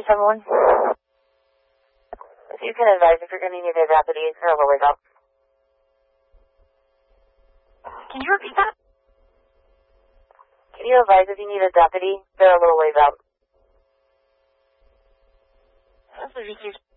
371. If you can advise if you're going to need a deputy, they're a little ways out. Can you repeat that? Can you advise if you need a deputy? They're a little ways out. That's what you